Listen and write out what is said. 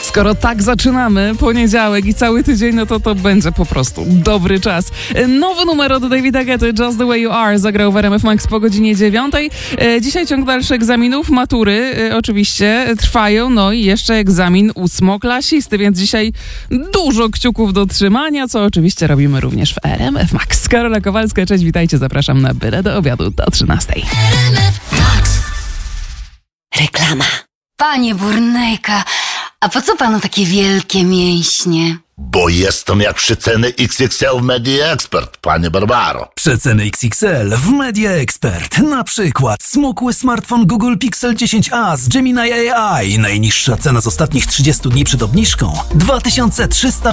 Skoro tak zaczynamy poniedziałek i cały tydzień, no to będzie po prostu dobry czas. Nowy numer od Davida Guetty, Just the Way You Are, zagrał w RMF Max po godzinie 9. Dzisiaj ciąg dalszy egzaminów, matury oczywiście trwają, no i jeszcze egzamin ósmoklasisty, więc dzisiaj dużo kciuków do trzymania, co oczywiście robimy również w RMF Max. Karola Kowalska, cześć, witajcie, zapraszam na Byle do obiadu do 13. RMF Max. Reklama. Panie Burnejka, a po co panu takie wielkie mięśnie? Bo jestem jak przeceny XXL w Media Expert, panie Barbaro. Przeceny XXL w Media Expert. Na przykład smukły smartfon Google Pixel 10a z Gemini AI. Najniższa cena z ostatnich 30 dni przed obniżką 2300